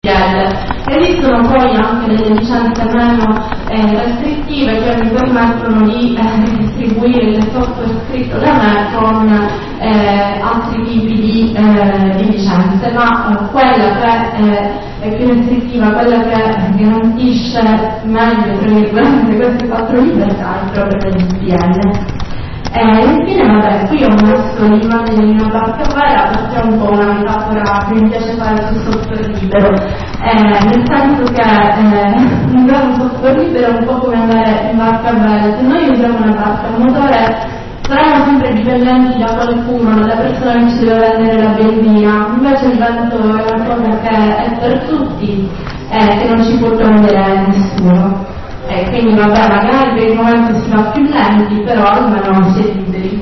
Esistono poi anche delle licenze meno restrittive che mi permettono di distribuire il software scritto da me con altri tipi di licenze, ma quella che è più restrittiva, quella che garantisce meglio, tra virgolette, queste 4 libertà è proprio dell'VPN. Infine, vabbè, qui ho messo l'immagine di una barca vera perché è un po' una metafora che mi piace fare sul software libero, nel senso che usare un software libero è un po' come andare in barca vera. Se noi usiamo una barca a motore saremo sempre dipendenti da qualcuno, dalla persona che ci deve vendere la benzina, invece il vento è una cosa che è per tutti e che non ci può prendere nessuno. Quindi vabbè, magari per il momento si va più lenti, però almeno si è liberi.